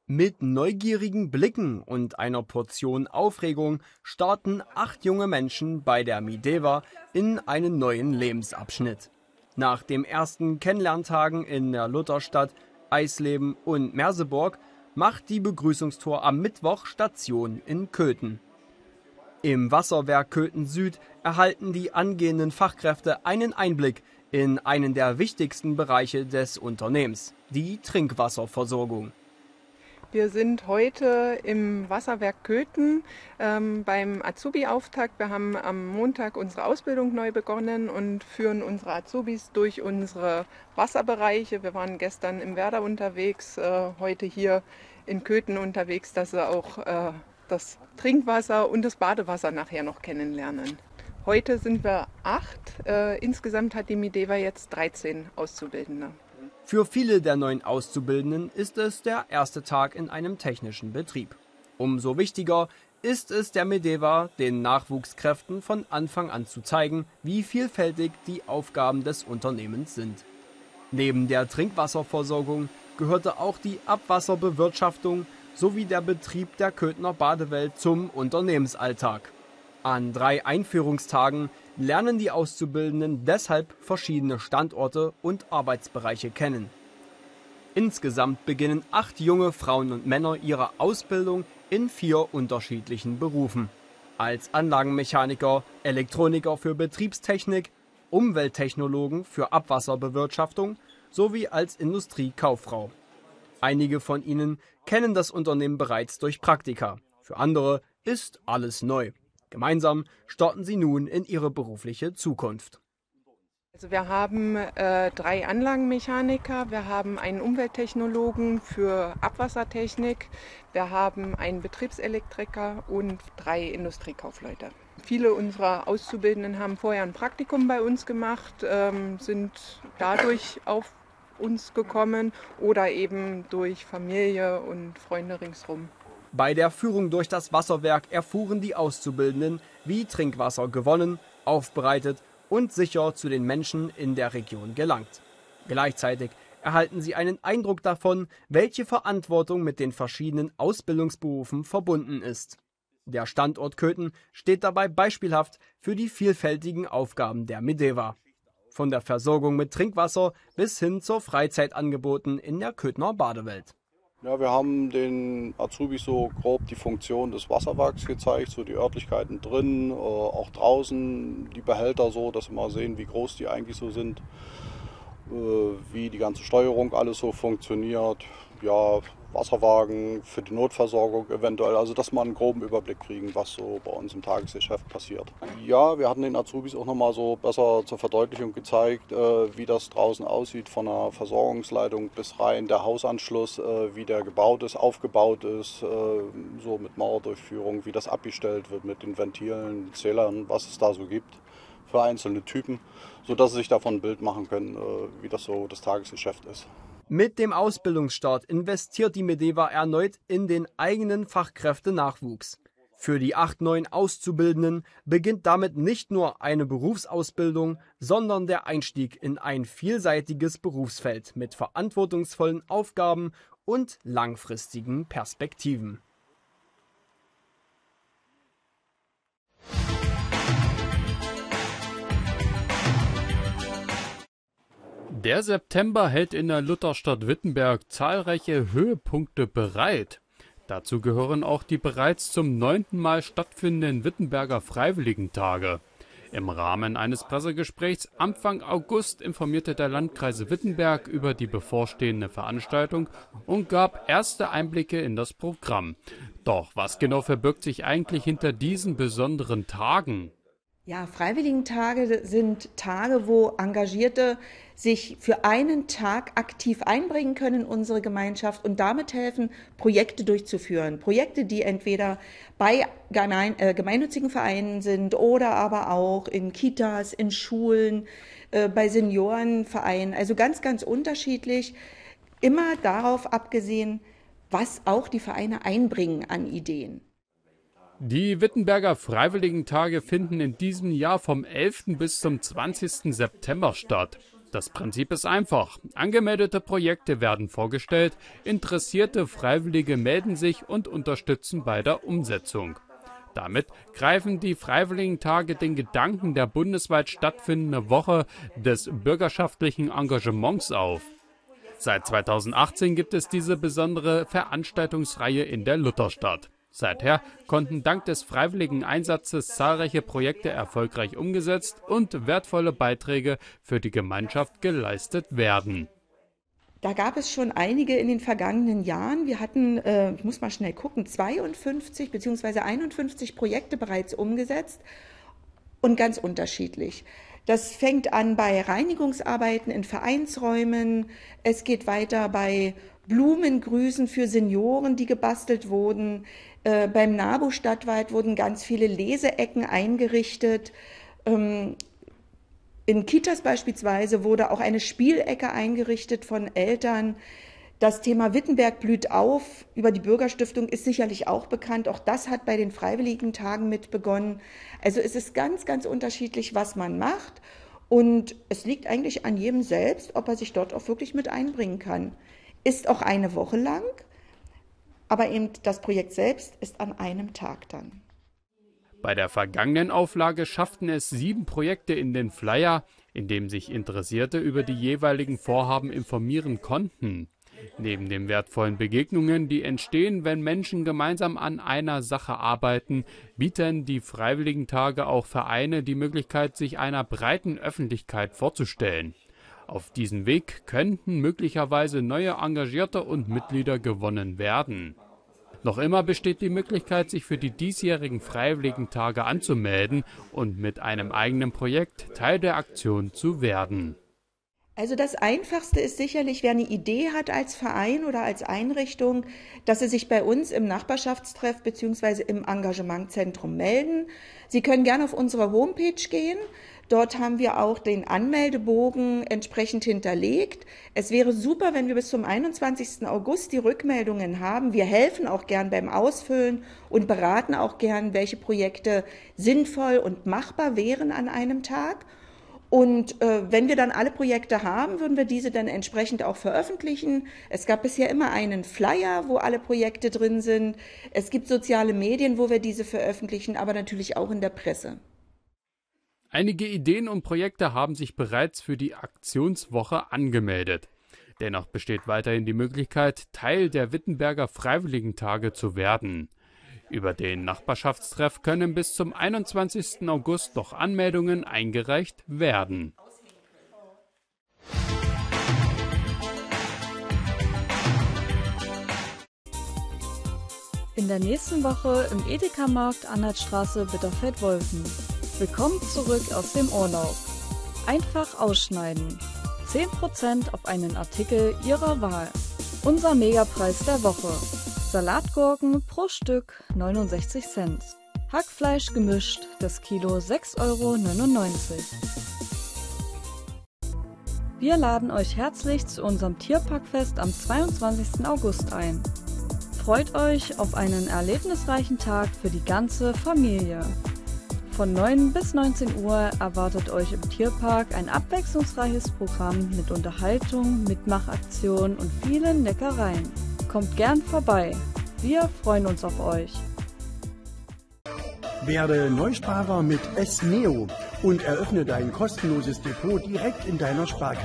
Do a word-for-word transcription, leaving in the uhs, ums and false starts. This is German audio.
Mit neugierigen Blicken und einer Portion Aufregung starten acht junge Menschen bei der Mideva in einen neuen Lebensabschnitt. Nach den ersten Kennenlerntagen in der Lutherstadt, Eisleben und Merseburg macht die Begrüßungstour am Mittwoch Station in Köthen. Im Wasserwerk Köthen Süd erhalten die angehenden Fachkräfte einen Einblick in einen der wichtigsten Bereiche des Unternehmens, die Trinkwasserversorgung. Wir sind heute im Wasserwerk Köthen ähm, beim Azubi-Auftakt. Wir haben am Montag unsere Ausbildung neu begonnen und führen unsere Azubis durch unsere Wasserbereiche. Wir waren gestern im Werder unterwegs, äh, heute hier in Köthen unterwegs, dass sie auch äh, das Trinkwasser und das Badewasser nachher noch kennenlernen. Heute sind wir acht. Äh, insgesamt hat die Mideva jetzt dreizehn Auszubildende. Für viele der neuen Auszubildenden ist es der erste Tag in einem technischen Betrieb. Umso wichtiger ist es der Mideva, den Nachwuchskräften von Anfang an zu zeigen, wie vielfältig die Aufgaben des Unternehmens sind. Neben der Trinkwasserversorgung gehörte auch die Abwasserbewirtschaftung sowie der Betrieb der Köthener Badewelt zum Unternehmensalltag. An drei Einführungstagen lernen die Auszubildenden deshalb verschiedene Standorte und Arbeitsbereiche kennen. Insgesamt beginnen acht junge Frauen und Männer ihre Ausbildung in vier unterschiedlichen Berufen: als Anlagenmechaniker, Elektroniker für Betriebstechnik, Umwelttechnologen für Abwasserbewirtschaftung sowie als Industriekauffrau. Einige von ihnen kennen das Unternehmen bereits durch Praktika, für andere ist alles neu. Gemeinsam starten sie nun in ihre berufliche Zukunft. Also wir haben äh, drei Anlagenmechaniker, wir haben einen Umwelttechnologen für Abwassertechnik, wir haben einen Betriebselektriker und drei Industriekaufleute. Viele unserer Auszubildenden haben vorher ein Praktikum bei uns gemacht, ähm, sind dadurch auf uns gekommen oder eben durch Familie und Freunde ringsherum. Bei der Führung durch das Wasserwerk erfuhren die Auszubildenden, wie Trinkwasser gewonnen, aufbereitet und sicher zu den Menschen in der Region gelangt. Gleichzeitig erhalten sie einen Eindruck davon, welche Verantwortung mit den verschiedenen Ausbildungsberufen verbunden ist. Der Standort Köthen steht dabei beispielhaft für die vielfältigen Aufgaben der Mideva. Von der Versorgung mit Trinkwasser bis hin zur Freizeitangeboten in der Köthener Badewelt. Ja, wir haben den Azubis so grob die Funktion des Wasserwerks gezeigt, so die Örtlichkeiten drin, äh, auch draußen die Behälter so, dass wir mal sehen, wie groß die eigentlich so sind, äh, wie die ganze Steuerung alles so funktioniert, ja, Wasserwagen für die Notversorgung eventuell, also dass wir einen groben Überblick kriegen, was so bei uns im Tagesgeschäft passiert. Ja, wir hatten den Azubis auch nochmal so besser zur Verdeutlichung gezeigt, äh, wie das draußen aussieht, von der Versorgungsleitung bis rein, der Hausanschluss, äh, wie der gebaut ist, aufgebaut ist, äh, so mit Mauerdurchführung, wie das abgestellt wird mit den Ventilen, Zählern, was es da so gibt für einzelne Typen, sodass sie sich davon ein Bild machen können, äh, wie das so das Tagesgeschäft ist. Mit dem Ausbildungsstart investiert die Mideva erneut in den eigenen Fachkräftenachwuchs. Für die acht neuen Auszubildenden beginnt damit nicht nur eine Berufsausbildung, sondern der Einstieg in ein vielseitiges Berufsfeld mit verantwortungsvollen Aufgaben und langfristigen Perspektiven. Der September hält in der Lutherstadt Wittenberg zahlreiche Höhepunkte bereit. Dazu gehören auch die bereits zum neunten Mal stattfindenden Wittenberger Freiwilligentage. Im Rahmen eines Pressegesprächs Anfang August informierte der Landkreis Wittenberg über die bevorstehende Veranstaltung und gab erste Einblicke in das Programm. Doch was genau verbirgt sich eigentlich hinter diesen besonderen Tagen? Ja, Freiwilligentage sind Tage, wo Engagierte sich für einen Tag aktiv einbringen können in unsere Gemeinschaft und damit helfen, Projekte durchzuführen. Projekte, die entweder bei gemein, äh, gemeinnützigen Vereinen sind oder aber auch in Kitas, in Schulen, äh, bei Seniorenvereinen. Also ganz, ganz unterschiedlich. Immer darauf abgesehen, was auch die Vereine einbringen an Ideen. Die Wittenberger Freiwilligentage finden in diesem Jahr vom elften bis zum zwanzigsten September statt. Das Prinzip ist einfach. Angemeldete Projekte werden vorgestellt, interessierte Freiwillige melden sich und unterstützen bei der Umsetzung. Damit greifen die Freiwilligentage den Gedanken der bundesweit stattfindenden Woche des bürgerschaftlichen Engagements auf. Seit zweitausendachtzehn gibt es diese besondere Veranstaltungsreihe in der Lutherstadt. Seither konnten dank des freiwilligen Einsatzes zahlreiche Projekte erfolgreich umgesetzt und wertvolle Beiträge für die Gemeinschaft geleistet werden. Da gab es schon einige in den vergangenen Jahren. Wir hatten, äh, ich muss mal schnell gucken, zweiundfünfzig bzw. einundfünfzig Projekte bereits umgesetzt und ganz unterschiedlich. Das fängt an bei Reinigungsarbeiten in Vereinsräumen. Es geht weiter bei Blumengrüßen für Senioren, die gebastelt wurden. Äh, beim NABU Stadtwald wurden ganz viele Leseecken eingerichtet. Ähm, in Kitas beispielsweise wurde auch eine Spielecke eingerichtet von Eltern. Das Thema Wittenberg blüht auf über die Bürgerstiftung ist sicherlich auch bekannt. Auch das hat bei den Freiwilligentagen mit begonnen. Also es ist ganz, ganz unterschiedlich, was man macht. Und es liegt eigentlich an jedem selbst, ob er sich dort auch wirklich mit einbringen kann. Ist auch eine Woche lang, aber eben das Projekt selbst ist an einem Tag dann. Bei der vergangenen Auflage schafften es sieben Projekte in den Flyer, in dem sich Interessierte über die jeweiligen Vorhaben informieren konnten. Neben den wertvollen Begegnungen, die entstehen, wenn Menschen gemeinsam an einer Sache arbeiten, bieten die Freiwilligentage auch Vereine die Möglichkeit, sich einer breiten Öffentlichkeit vorzustellen. Auf diesem Weg könnten möglicherweise neue Engagierte und Mitglieder gewonnen werden. Noch immer besteht die Möglichkeit, sich für die diesjährigen Freiwilligentage anzumelden und mit einem eigenen Projekt Teil der Aktion zu werden. Also das Einfachste ist sicherlich, wer eine Idee hat als Verein oder als Einrichtung, dass Sie sich bei uns im Nachbarschaftstreff bzw. im Engagementzentrum melden. Sie können gerne auf unsere Homepage gehen. Dort haben wir auch den Anmeldebogen entsprechend hinterlegt. Es wäre super, wenn wir bis zum einundzwanzigsten August die Rückmeldungen haben. Wir helfen auch gern beim Ausfüllen und beraten auch gern, welche Projekte sinnvoll und machbar wären an einem Tag. Und äh, wenn wir dann alle Projekte haben, würden wir diese dann entsprechend auch veröffentlichen. Es gab bisher immer einen Flyer, wo alle Projekte drin sind. Es gibt soziale Medien, wo wir diese veröffentlichen, aber natürlich auch in der Presse. Einige Ideen und Projekte haben sich bereits für die Aktionswoche angemeldet. Dennoch besteht weiterhin die Möglichkeit, Teil der Wittenberger Freiwilligentage zu werden. Über den Nachbarschaftstreff können bis zum einundzwanzigsten August noch Anmeldungen eingereicht werden. In der nächsten Woche im Edeka-Markt Anhaltstraße Bitterfeld-Wolfen. Willkommen zurück aus dem Urlaub. Einfach ausschneiden. zehn Prozent auf einen Artikel Ihrer Wahl. Unser Megapreis der Woche. Salatgurken pro Stück neunundsechzig Cent. Hackfleisch gemischt, das Kilo sechs Euro neunundneunzig. Wir laden euch herzlich zu unserem Tierparkfest am zweiundzwanzigsten August ein. Freut euch auf einen erlebnisreichen Tag für die ganze Familie. Von neun bis neunzehn Uhr erwartet euch im Tierpark ein abwechslungsreiches Programm mit Unterhaltung, Mitmachaktionen und vielen Leckereien. Kommt gern vorbei. Wir freuen uns auf euch. Werde Neusparer mit S N E O und eröffne dein kostenloses Depot direkt in deiner Sparkasse.